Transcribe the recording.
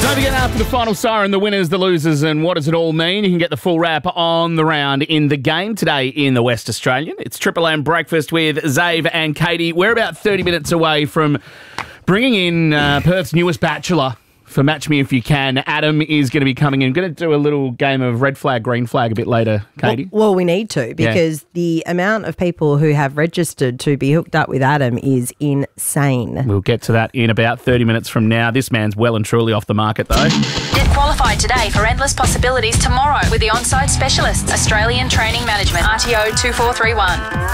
Don't forget, after the final siren, the winners, the losers, and what does it all mean? You can get the full wrap on the round in the game today in the West Australian. It's Triple M Breakfast with Zave and Katie. We're about 30 minutes away from bringing in Perth's newest bachelor for Match Me If You Can. Adam is going to be coming in. Going to do a little game of red flag, green flag a bit later, Katie. Well, we need to, because the amount of people who have registered to be hooked up with Adam is insane. We'll get to that in about 30 minutes from now. This man's well and truly off the market, though. Get qualified today for endless possibilities tomorrow with the on-site specialists, Australian Training Management, RTO 2431.